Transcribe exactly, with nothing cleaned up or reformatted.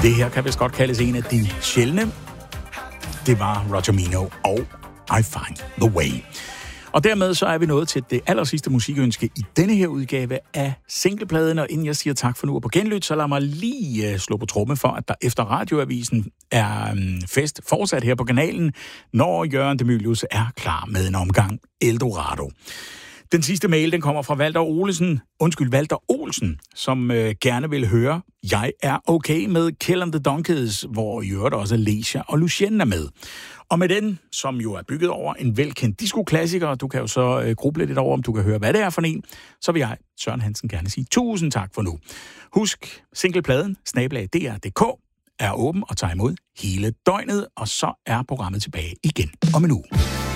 Det her kan vist godt kaldes en af de sjældne. Det var Roger Mino og I Find the Way. Og dermed så er vi nået til det allersidste musikønske i denne her udgave af singlepladen. Og inden jeg siger tak for nu og på genlyt, så lad mig lige slå på tromme for, at der efter Radioavisen er fest fortsat her på kanalen, når Jørgen de Mylius er klar med en omgang Eldorado. Den sidste mail, den kommer fra Walter Olsen, undskyld, Walter Olsen, som øh, gerne vil høre, jeg er okay med Kill and the Donkeys, hvor i øvrigt også Lecia og Lucien er med. Og med den, som jo er bygget over en velkendt disco-klassiker, du kan jo så øh, gruble lidt over, om du kan høre, hvad det er for en, så vil jeg, Søren Hansen, gerne sige tusind tak for nu. Husk, singlepladen, snabel-a d r punktum d k, er åben og tager imod hele døgnet, og så er programmet tilbage igen om en uge.